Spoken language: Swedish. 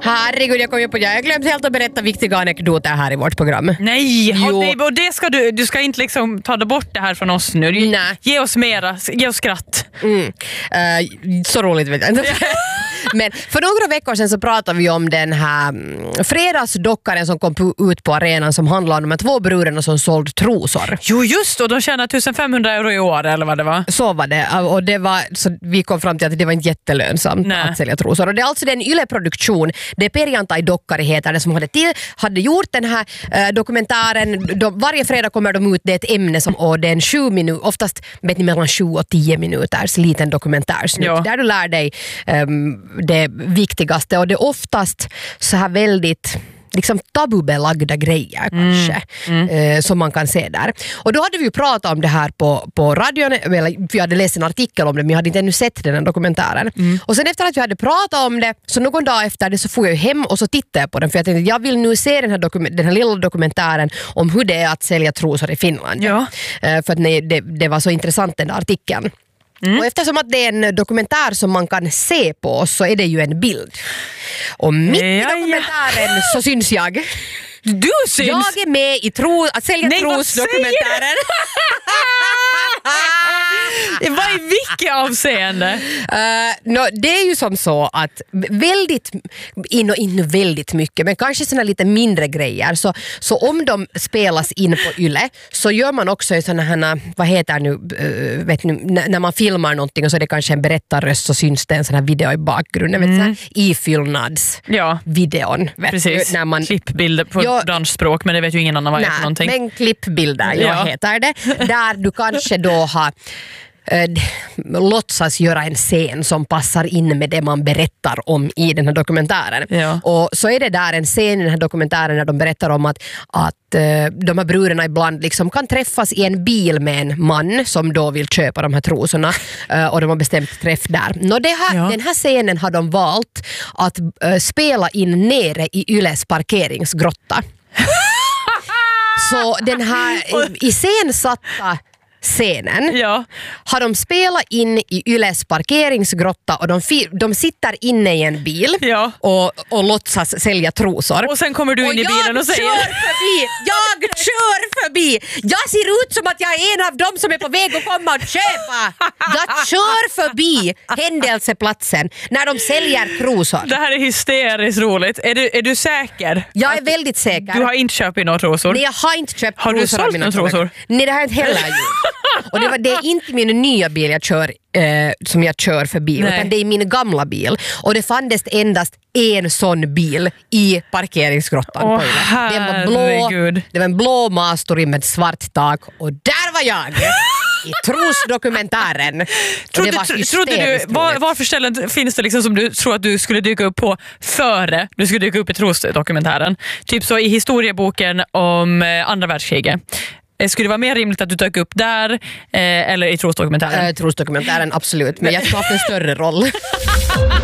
Herregud, jag har glömt helt att berätta viktiga anekdoter här i vårt program. Nej, och det ska du ska inte liksom ta bort det här från oss nu. Nej. Ge oss mera, ge oss skratt. Så roligt vet jag inte. Men för några veckor sedan så pratade vi om den här fredagsdockaren som kom ut på arenan som handlade om de 2 bröderna som sålde trosor. Jo just, och de tjänar 1500 euro i år eller vad det var. Så var det, och så vi kom fram till att det var inte jättelönsamt att sälja trosor. Och det är alltså den Yle-produktion, det är Perjantai-dokkari heter det, som hade gjort den här dokumentären. Varje fredag kommer de ut, det är ett ämne och det är en 7 minuter, oftast mellan 7 och 10 minuters liten dokumentärsnitt. Ja. Där du lär dig det viktigaste, och det är oftast så här väldigt liksom tabubelagda grejer kanske som man kan se där. Och då hade vi ju pratat om det här på radion, eller vi hade läst en artikel om det, men jag hade inte ännu sett den här dokumentären. Och sen efter att vi hade pratat om det, så någon dag efter det så får jag hem och så tittar jag på den, för jag tänkte jag vill nu se den här lilla dokumentären om hur det är att sälja trosor i Finland. Ja. För att det var så intressant den där artikeln. Och eftersom att det är en dokumentär som man kan se på så är det ju en bild. Och mitt i dokumentären så syns jag. Du syns? Jag är med i att sälja trosdokumentären. Vad är vilket avseende? Det är ju som så att inte väldigt mycket, men kanske såna lite mindre grejer. Så om de spelas in på Yle så gör man också såna här, vad heter nu, vet ni, när man filmar någonting och så är det kanske en berättarröst, så syns det en sån här video i bakgrunden, vet du, ifyllnads videon. Precis, när man klippbilder på dansspråk, men det vet ju ingen annan vad det är för någonting. Men klippbilder, heter det. Där du kanske då har låtsas göra en scen som passar in med det man berättar om i den här dokumentären. Ja. Och så är det där en scen i den här dokumentären när de berättar om att de här bröderna ibland liksom kan träffas i en bil med en man som då vill köpa de här trosorna och de har bestämt träff där. Den här scenen har de valt att spela in nere i Yles parkeringsgrotta. Så den här iscensatta scenen har de spelat in i Yles parkeringsgrotta, och de sitter inne i en bil och låtsas sälja trosor. Och sen kommer du in i bilen och säger jag kör förbi. Jag ser ut som att jag är en av dem som är på väg att komma och köpa. Jag kör förbi händelseplatsen när de säljer trosor. Det här är hysteriskt roligt. Är du säker? Jag är väldigt säker. Du har inte köpt några trosor? Nej, jag har inte köpt trosor. Har du sålt några trosor? Nej, det har jag inte heller gjort. Och det är inte min nya bil jag kör som jag kör förbi, utan det är min gamla bil. Och det fanns endast en sån bil i parkeringsgrottan. Den var blå, det var en blå Mastori med svart tak, och där var jag i trosdokumentären. Varför ställen finns det liksom som du tror att du skulle dyka upp på före du skulle dyka upp i trosdokumentären? Typ så i historieboken om andra världskriget. Skulle det vara mer rimligt att du dök upp där eller i trosdokumentären? Trosdokumentären, absolut. Men jag ska ha en större roll.